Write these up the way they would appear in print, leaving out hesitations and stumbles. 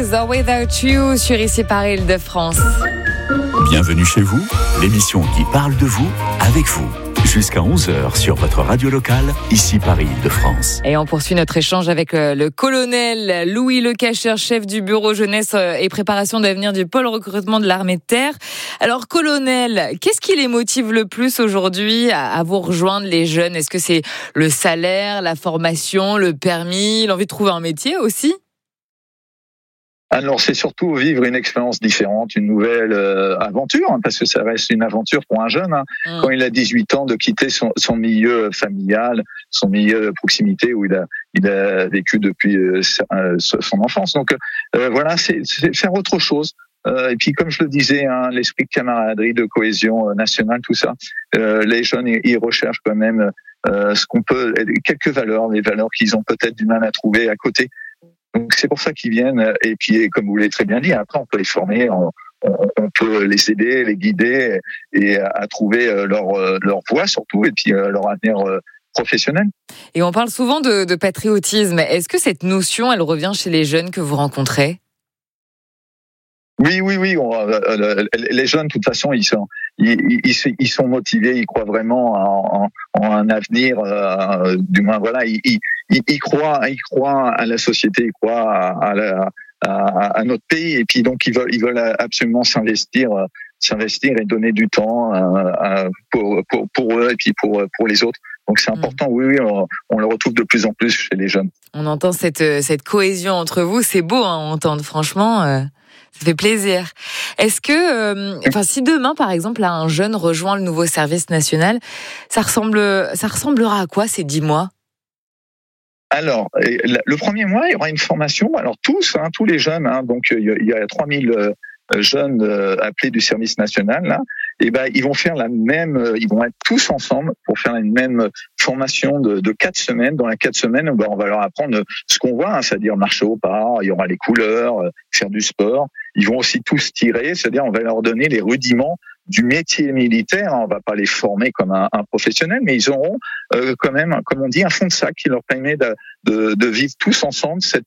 With or Without You sur ici Paris Île-de-France. Bienvenue chez vous, l'émission qui parle de vous, avec vous. Jusqu'à 11h sur votre radio locale, ici Paris Île-de-France. Et on poursuit notre échange avec le colonel Louis Lecacheur, chef du bureau jeunesse et préparation d'avenir du pôle recrutement de l'armée de terre. Alors colonel, qu'est-ce qui les motive le plus aujourd'hui à vous rejoindre les jeunes ? Est-ce que c'est le salaire, la formation, le permis, l'envie de trouver un métier aussi ? Alors c'est surtout vivre une expérience différente, une nouvelle aventure, parce que ça reste une aventure pour un jeune, quand il a 18 ans, de quitter son milieu familial, son milieu de proximité où il a vécu depuis son enfance. Donc voilà, c'est faire autre chose. Et puis comme je le disais, l'esprit de camaraderie, de cohésion nationale, tout ça, les jeunes ils recherchent quand même ce qu'on peut, quelques valeurs, les valeurs qu'ils ont peut-être du mal à trouver à côté. Donc c'est pour ça qu'ils viennent, et puis comme vous l'avez très bien dit, après on peut les former, on peut les aider, les guider et à trouver leur voie surtout, et puis leur avenir professionnel. Et on parle souvent de patriotisme. Est-ce que cette notion, elle revient chez les jeunes que vous rencontrez ? Oui. Les jeunes, de toute façon, ils sont motivés, ils croient vraiment en un avenir. Du moins, voilà, ils croient à la société, ils croient à notre pays, et puis donc ils veulent absolument s'investir et donner du temps pour eux et puis pour les autres. Donc c'est important. Oui, on le retrouve de plus en plus chez les jeunes. On entend cette cohésion entre vous, c'est beau à entendre, franchement. Ça fait plaisir. Est-ce que, si demain, par exemple, un jeune rejoint le nouveau service national, ça ressemblera à quoi ces 10 mois ? Alors, le premier mois, il y aura une formation. Alors tous les jeunes, donc il y a 3000 jeunes appelés du service national là, et ils vont faire ils vont être tous ensemble pour faire une même formation de 4 semaines. Dans les 4 semaines, on va leur apprendre ce qu'on voit, c'est-à-dire marcher au pas, il y aura les couleurs, faire du sport. Ils vont aussi tous tirer, c'est-à-dire on va leur donner les rudiments du métier militaire. On va pas les former comme un professionnel, mais ils auront quand même, comme on dit, un fond de sac qui leur permet de vivre tous ensemble ces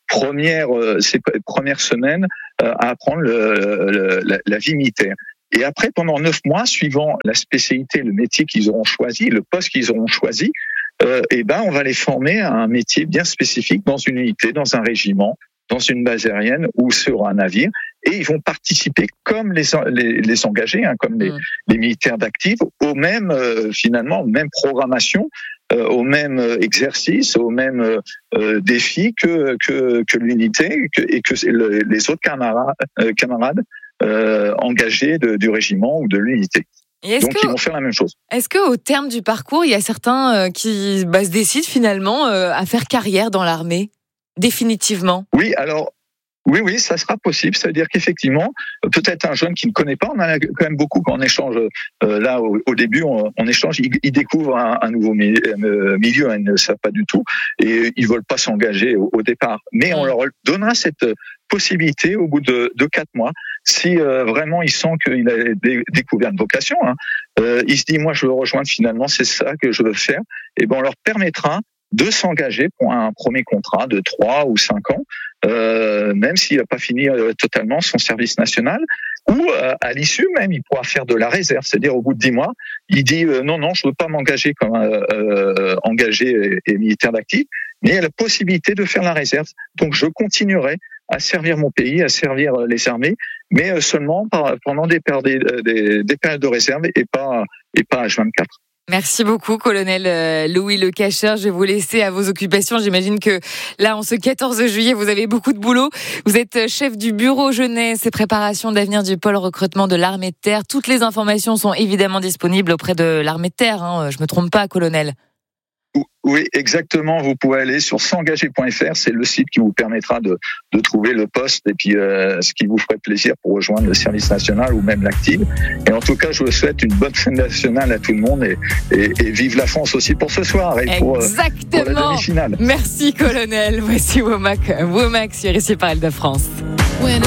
premières semaines à apprendre la vie militaire. Et après, pendant 9 mois, suivant la spécialité, le métier qu'ils auront choisi, le poste qu'ils auront choisi, on va les former à un métier bien spécifique dans une unité, dans un régiment, dans une base aérienne ou sur un navire, et ils vont participer comme les engagés, comme les militaires d'actifs, aux mêmes programmations, aux mêmes exercices, aux mêmes défis que l'unité et que les autres camarades engagés du régiment ou de l'unité. Donc ils vont faire la même chose. Est-ce qu'au terme du parcours, il y a certains qui se décident finalement à faire carrière dans l'armée ? Définitivement. Oui, alors, oui, ça sera possible. C'est-à-dire qu'effectivement, peut-être un jeune qui ne connaît pas, on en a quand même beaucoup quand on échange. Là, au début, on échange, ils découvrent un nouveau milieu, ils ne savent pas du tout, et ils veulent pas s'engager au départ. Mais on leur donnera cette possibilité au bout de 4 mois, si vraiment il sent qu'il a découvert une vocation. Il se dit, moi, je veux rejoindre finalement, c'est ça que je veux faire. Et on leur permettra de s'engager pour un premier contrat de 3 ou 5 ans, même s'il n'a pas fini totalement son service national, ou à l'issue même, il pourra faire de la réserve, c'est-à-dire au bout de 10 mois, il dit non, je veux pas m'engager comme engagé et militaire d'actif, mais il y a la possibilité de faire la réserve. Donc je continuerai à servir mon pays, à servir les armées, mais seulement pendant des périodes de réserve et pas H24. Merci beaucoup, colonel Louis Lecacheur. Je vais vous laisser à vos occupations. J'imagine que là, en ce 14 juillet, vous avez beaucoup de boulot. Vous êtes chef du bureau jeunesse et préparation d'avenir du pôle recrutement de l'armée de terre. Toutes les informations sont évidemment disponibles auprès de l'armée de terre. Je me trompe pas, colonel. Oui, exactement. Vous pouvez aller sur s'engager.fr. C'est le site qui vous permettra de trouver le poste et puis ce qui vous ferait plaisir pour rejoindre le service national ou même l'active. Et en tout cas, je vous souhaite une bonne fête nationale à tout le monde et vive la France aussi pour ce soir et pour la demi-finale. Merci, colonel. Voici Womack sur ici par Île-de-France.